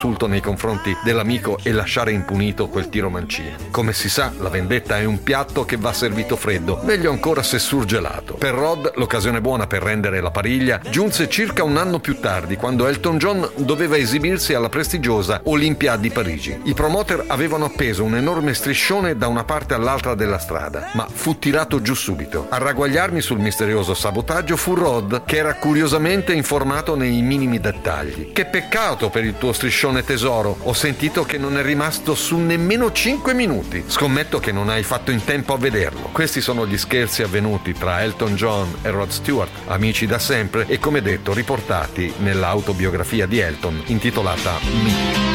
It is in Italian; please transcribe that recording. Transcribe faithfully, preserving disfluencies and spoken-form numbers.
insulto nei confronti dell'amico e lasciare impunito quel tiro mancino. Come si sa, la vendetta è un piatto che va servito freddo, meglio ancora se surgelato. Per Rod l'occasione buona per rendere la pariglia giunse circa un anno più tardi, quando Elton John doveva esibirsi alla prestigiosa Olympia di Parigi. I promoter avevano appeso un enorme striscione da una parte all'altra della strada, ma fu tirato giù subito. A ragguagliarmi sul misterioso sabotaggio fu Rod, che era curiosamente informato nei minimi dettagli. Che peccato per il tuo striscione tesoro, ho sentito che non è rimasto su nemmeno cinque minuti. Scommetto che non hai fatto in tempo a vederlo. Questi sono gli scherzi avvenuti tra Elton John e Rod Stewart, amici da sempre e, come detto, riportati nell'autobiografia di Elton intitolata Me.